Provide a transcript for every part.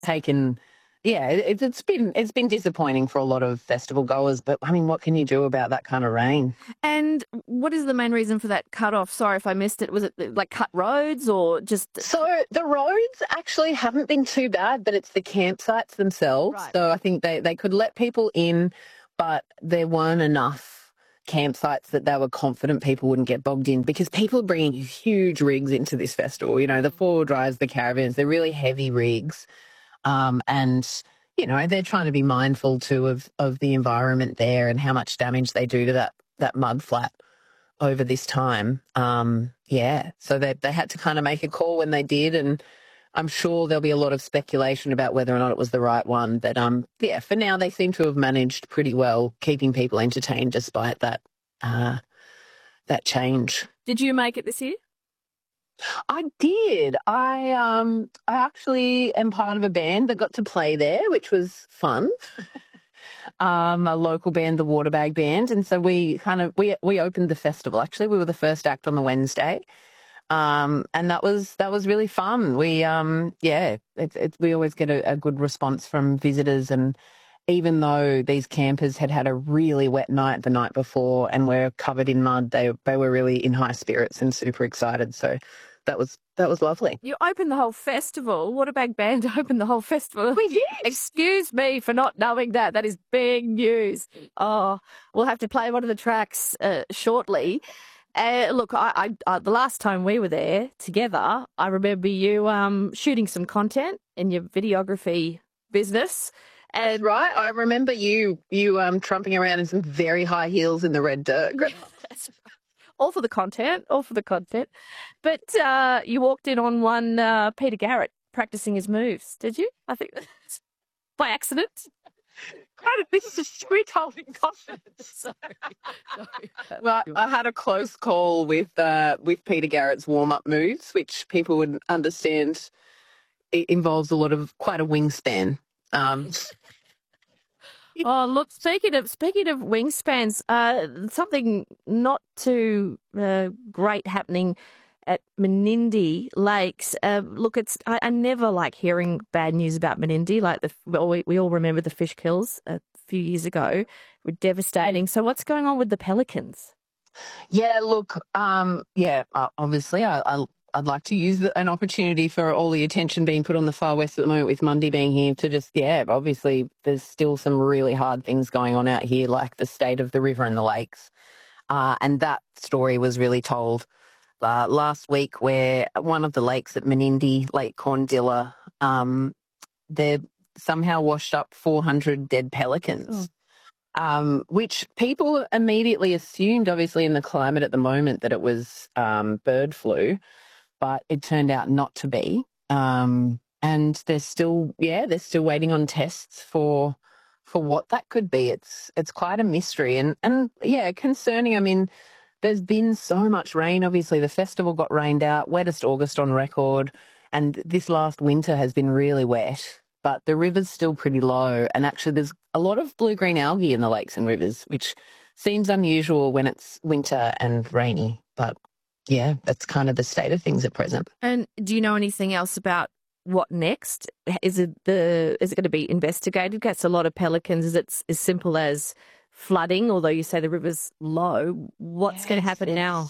taken, yeah, it's been disappointing for a lot of festival goers, but I mean, what can you do about that kind of rain? And what is the main reason for that cut off? Sorry if I missed it. Was it like cut roads or just? So the roads actually haven't been too bad, but it's the campsites themselves. Right. So I think they could let people in, but there weren't enough campsites that they were confident people wouldn't get bogged in, because people are bringing huge rigs into this festival. You know, the four-wheel drives, the caravans, they're really heavy rigs. And you know, they're trying to be mindful too of the environment there and how much damage they do to that mud flat over this time. Yeah, so they had to kind of make a call when they did, and I'm sure there'll be a lot of speculation about whether or not it was the right one. But yeah, for now they seem to have managed pretty well, keeping people entertained despite that change. Did you make it this year? I did. I actually am part of a band that got to play there, which was fun. A local band, the Waterbag Band, and so we opened the festival. Actually, we were the first act on the Wednesday, and that was really fun. We we always get a good response from visitors, and even though these campers had a really wet night the night before and were covered in mud, they were really in high spirits and super excited. So that was lovely. You opened the whole festival. Waterbag Band opened the whole festival. We did. Excuse me for not knowing that. That is big news. Oh, we'll have to play one of the tracks shortly. Look, I the last time we were there together, I remember you shooting some content in your videography business. That's right. I remember you trumping around in some very high heels in the red dirt. That's right. All for the content, But you walked in on one Peter Garrett practicing his moves, did you? I think by accident. This is street holding confidence. Sorry. Well, I had a close call with Peter Garrett's warm-up moves, which people would understand it involves quite a wingspan. Oh, look, speaking of wingspans, something not too great happening at Menindee Lakes. Look, I never like hearing bad news about Menindee. Like we all remember the fish kills a few years ago were devastating. So what's going on with the pelicans? Yeah, look, obviously I'd like to use an opportunity for all the attention being put on the far west at the moment with Mundy being here to just, obviously there's still some really hard things going on out here, like the state of the river and the lakes. And that story was really told last week, where one of the lakes at Menindee, Lake Corndilla, they somehow washed up 400 dead pelicans. Which people immediately assumed, obviously in the climate at the moment, that it was bird flu, but it turned out not to be. And they're still waiting on tests for what that could be. It's quite a mystery and concerning. I mean, there's been so much rain. Obviously, the festival got rained out, wettest August on record, and this last winter has been really wet. But the river's still pretty low, and actually there's a lot of blue-green algae in the lakes and rivers, which seems unusual when it's winter and rainy. But yeah, that's kind of the state of things at present. And do you know anything else about what next? Is it going to be investigated? Gets a lot of pelicans. Is it as simple as flooding? Although you say the river's low, what's going to happen now?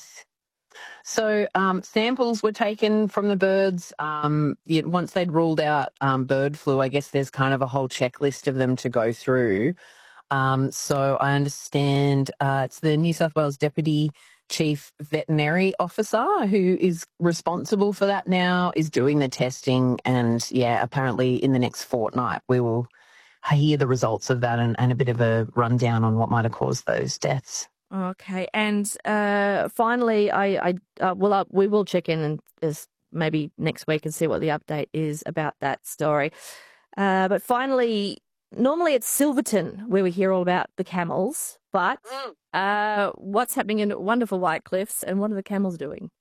So samples were taken from the birds. Once they'd ruled out bird flu, I guess there's kind of a whole checklist of them to go through. So I understand it's the New South Wales Deputy Chief Veterinary Officer who is responsible for that now, is doing the testing. And apparently in the next fortnight we will hear the results of that and a bit of a rundown on what might have caused those deaths. Okay, and finally, we will check in and maybe next week and see what the update is about that story. But finally, normally it's Silverton where we hear all about the camels, but what's happening in wonderful White Cliffs and what are the camels doing?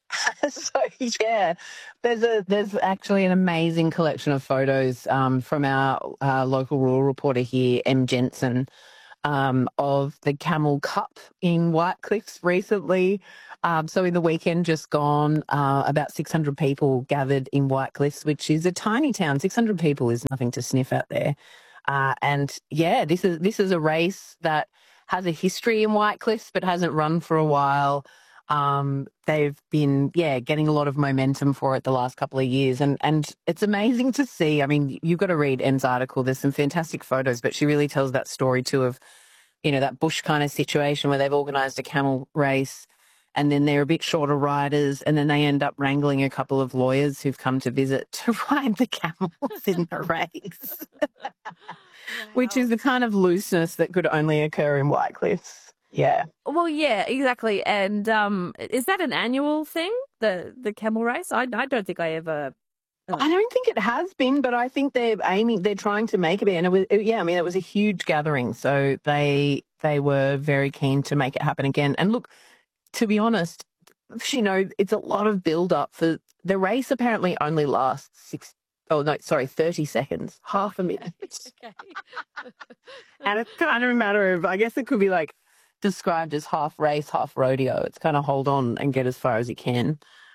There's actually an amazing collection of photos from our local rural reporter here, M. Jensen. of the Camel Cup in White Cliffs recently. So in the weekend just gone, about 600 people gathered in White Cliffs, which is a tiny town. 600 people is nothing to sniff out there. And yeah, this is a race that has a history in White Cliffs but hasn't run for a while. They've been, getting a lot of momentum for it the last couple of years. And it's amazing to see. I mean, you've got to read Em's article. There's some fantastic photos, but she really tells that story too of, that bush kind of situation where they've organised a camel race and then they're a bit shorter riders and then they end up wrangling a couple of lawyers who've come to visit to ride the camels in the race, which is the kind of looseness that could only occur in White Cliffs. Yeah. Well, yeah, exactly. And is that an annual thing, the camel race? I don't think I ever. I don't think it has been, but I think they're trying to make it be. And it was a huge gathering. So they were very keen to make it happen again. And look, to be honest, it's a lot of build up for the race. Apparently only lasts 30 seconds, half a minute. Okay. And it's kind of a matter of, I guess it could be like described as half race, half rodeo. It's kind of hold on and get as far as you can.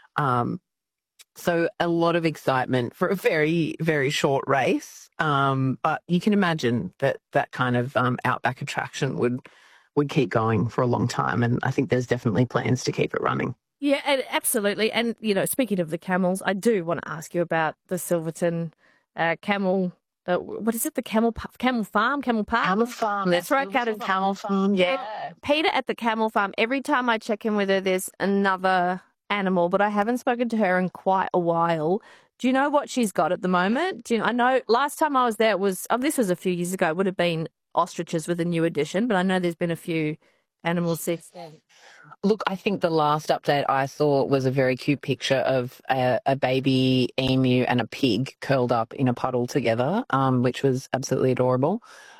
So a lot of excitement for a very, very short race. But you can imagine that kind of outback attraction would keep going for a long time. And I think there's definitely plans to keep it running. Yeah, absolutely. And, speaking of the camels, I do want to ask you about the Silverton camel. What is it? The camel farm, camel park? Camel farm. That's right, Camel farm. Yeah. Peter at the camel farm. Every time I check in with her, there's another animal, but I haven't spoken to her in quite a while. Do you know what she's got at the moment? I know last time I was there, this was a few years ago. It would have been ostriches with a new addition, but I know there's been a few animals since then. Look, I think the last update I saw was a very cute picture of a baby emu and a pig curled up in a puddle together, which was absolutely adorable.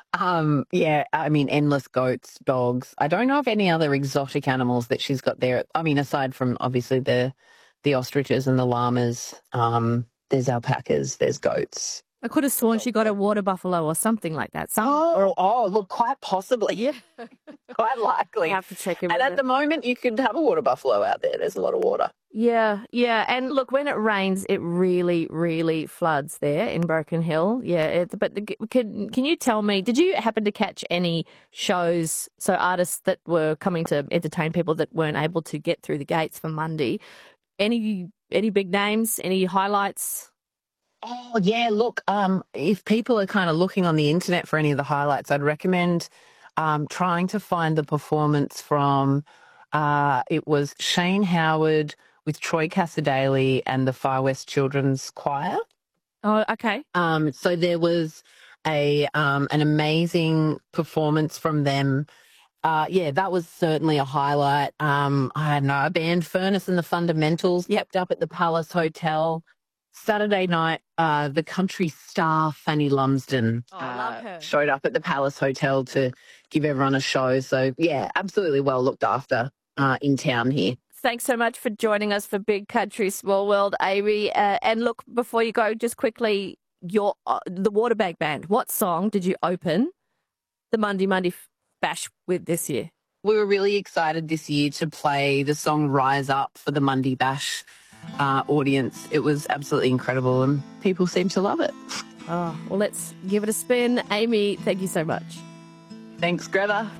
Endless goats, dogs. I don't know of any other exotic animals that she's got there. I mean, aside from obviously the ostriches and the llamas, there's alpacas, there's goats. I could have sworn she got a water buffalo or something like that. Look, quite possibly. Yeah. Quite likely. I have to check in. And at the moment, you could have a water buffalo out there. There's a lot of water. Yeah. And look, when it rains, it really, really floods there in Broken Hill. Yeah. Can you tell me, did you happen to catch any shows, so artists that were coming to entertain people that weren't able to get through the gates for Monday? Any big names? Any highlights? Oh, yeah, look, if people are kind of looking on the internet for any of the highlights, I'd recommend trying to find the performance from, it was Shane Howard with Troy Cassadaly and the Far West Children's Choir. Oh, okay. So there was an amazing performance from them. That was certainly a highlight. I don't know, a band, Furnace and the Fundamentals, kept up at the Palace Hotel. Saturday night, the country star Fanny Lumsden showed up at the Palace Hotel to give everyone a show. So, yeah, absolutely well looked after in town here. Thanks so much for joining us for Big Country, Small World, Amy. And look, before you go, just quickly, the Waterbag Band, what song did you open the Monday Bash with this year? We were really excited this year to play the song Rise Up for the Monday Bash audience. It was absolutely incredible and people seem to love it. Oh, well, let's give it a spin. Amy, thank you so much. Thanks, Greta.